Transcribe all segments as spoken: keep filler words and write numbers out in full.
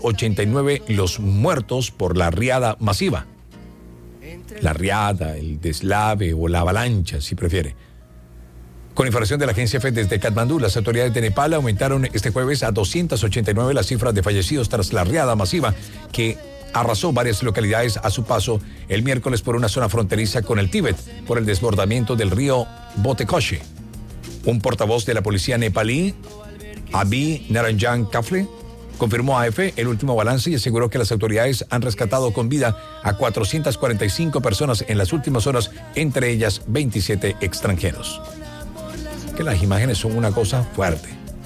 ochenta y nueve los muertos por la riada masiva. La riada, el deslave o la avalancha, si prefiere. Con información de la agencia F desde Katmandú, las autoridades de Nepal aumentaron este jueves a doscientas ochenta y nueve las cifras de fallecidos tras la riada masiva que arrasó varias localidades a su paso el miércoles por una zona fronteriza con el Tíbet por el desbordamiento del río Botekoshi. Un portavoz de la policía nepalí, Abhi Naranjan Kafle, confirmó a A F el último balance y aseguró que las autoridades han rescatado con vida a cuatrocientas cuarenta y cinco personas en las últimas horas, entre ellas veintisiete extranjeros. Que las imágenes son una cosa fuerte.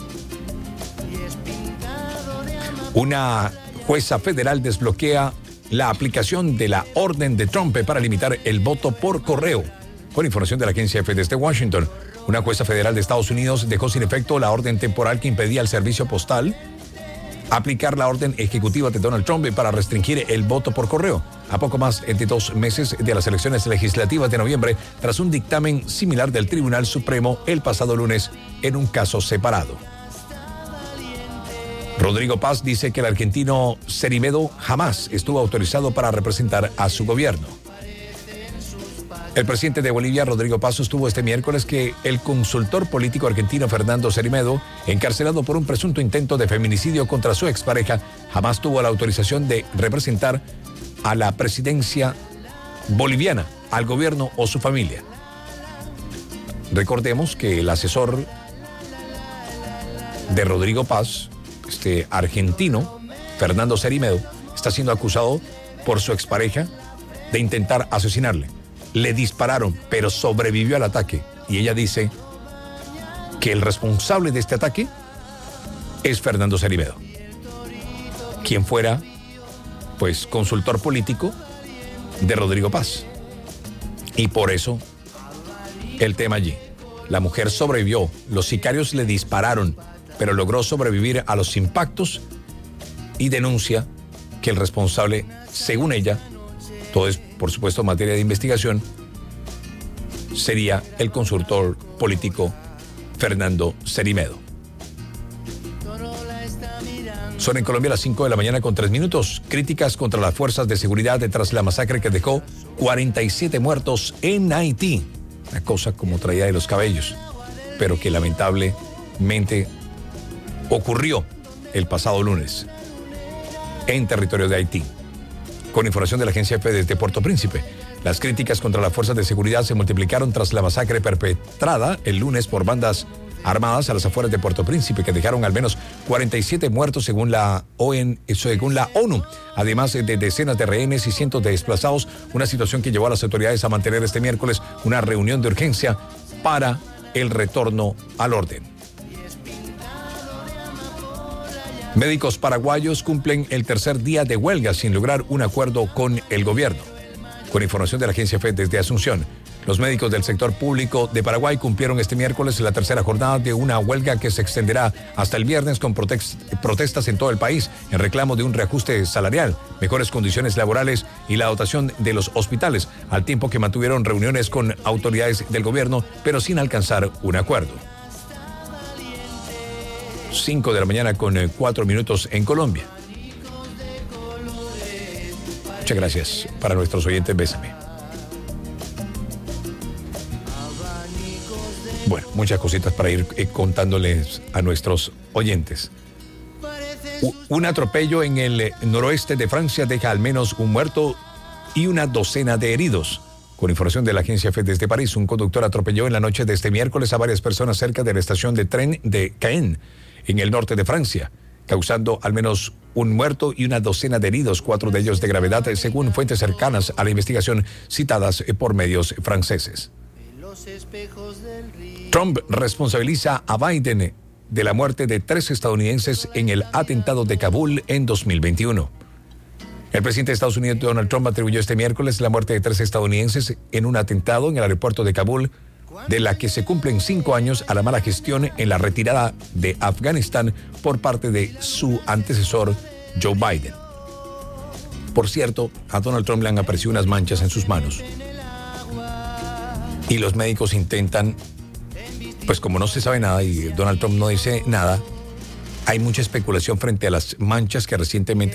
Una jueza federal desbloquea la aplicación de la orden de Trump para limitar el voto por correo. Con información de la agencia F desde Washington, una jueza federal de Estados Unidos dejó sin efecto la orden temporal que impedía al servicio postal aplicar la orden ejecutiva de Donald Trump para restringir el voto por correo, a poco más de dos meses de las elecciones legislativas de noviembre, tras un dictamen similar del Tribunal Supremo el pasado lunes en un caso separado. Rodrigo Paz dice que el argentino Cerimedo jamás estuvo autorizado para representar a su gobierno. El presidente de Bolivia, Rodrigo Paz, sostuvo este miércoles que el consultor político argentino Fernando Cerimedo, encarcelado por un presunto intento de feminicidio contra su expareja, jamás tuvo la autorización de representar a la presidencia boliviana, al gobierno o su familia. Recordemos que el asesor de Rodrigo Paz, este argentino, Fernando Cerimedo, está siendo acusado por su expareja de intentar asesinarle. Le dispararon, pero sobrevivió al ataque. Y ella dice que el responsable de este ataque es Fernando Cerimedo, quien fuera, pues, consultor político de Rodrigo Paz. Y por eso, el tema allí. La mujer sobrevivió, los sicarios le dispararon, pero logró sobrevivir a los impactos y denuncia que el responsable, según ella, todo es, por supuesto, materia de investigación, sería el consultor político Fernando Cerimedo. Son en Colombia las cinco de la mañana con tres minutos. Críticas contra las fuerzas de seguridad tras la masacre que dejó cuarenta y siete muertos en Haití. Una cosa como traía de los cabellos, pero que lamentablemente ocurrió el pasado lunes en territorio de Haití. Con información de la agencia F desde Puerto Príncipe, las críticas contra las fuerzas de seguridad se multiplicaron tras la masacre perpetrada el lunes por bandas armadas a las afueras de Puerto Príncipe, que dejaron al menos cuarenta y siete muertos según la O N, según la ONU, además de decenas de rehenes y cientos de desplazados, una situación que llevó a las autoridades a mantener este miércoles una reunión de urgencia para el retorno al orden. Médicos paraguayos cumplen el tercer día de huelga sin lograr un acuerdo con el gobierno. Con información de la agencia F desde Asunción, los médicos del sector público de Paraguay cumplieron este miércoles la tercera jornada de una huelga que se extenderá hasta el viernes con protestas en todo el país en reclamo de un reajuste salarial, mejores condiciones laborales y la dotación de los hospitales, al tiempo que mantuvieron reuniones con autoridades del gobierno, pero sin alcanzar un acuerdo. cinco de la mañana con cuatro minutos en Colombia. Muchas gracias para nuestros oyentes. Bésame. Bueno, muchas cositas para ir eh, contándoles a nuestros oyentes. U- un atropello en el eh, noroeste de Francia deja al menos un muerto y una docena de heridos. Con información de la agencia F desde París, un conductor atropelló en la noche de este miércoles a varias personas cerca de la estación de tren de Caen, en el norte de Francia, causando al menos un muerto y una docena de heridos, cuatro de ellos de gravedad, según fuentes cercanas a la investigación citadas por medios franceses. Trump responsabiliza a Biden de la muerte de tres estadounidenses en el atentado de Kabul en dos mil veintiuno. El presidente de Estados Unidos, Donald Trump, atribuyó este miércoles la muerte de tres estadounidenses en un atentado en el aeropuerto de Kabul, de la que se cumplen cinco años a la mala gestión en la retirada de Afganistán por parte de su antecesor, Joe Biden. Por cierto, a Donald Trump le han aparecido unas manchas en sus manos. Y los médicos intentan, pues como no se sabe nada y Donald Trump no dice nada, hay mucha especulación frente a las manchas que recientemente